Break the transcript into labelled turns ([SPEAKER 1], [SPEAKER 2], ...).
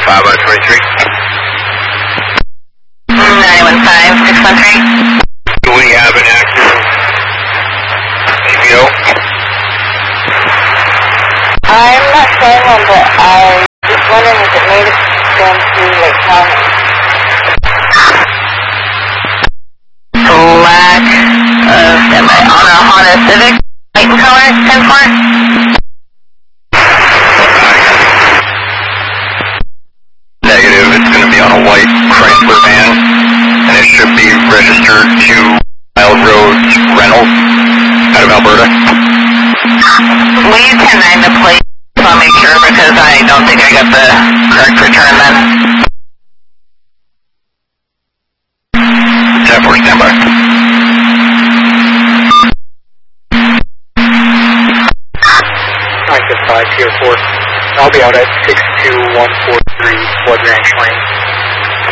[SPEAKER 1] 523.
[SPEAKER 2] 915-613.
[SPEAKER 1] Do we have an active APO?
[SPEAKER 2] I'm not showing one, but I was wondering if it made it down to Lake County. Black on a Honda Civic, white in color, 10-4.
[SPEAKER 1] Negative, it's going to be on a white Chrysler van, and it should be registered to Wild Roads Reynolds out of Alberta.
[SPEAKER 2] Will you 10-9 the plate? I'll make sure because I don't think I got the correct return then.
[SPEAKER 1] 10-4, standby.
[SPEAKER 3] Tier 4. I'll be out at 62143 Blood Ranch Lane.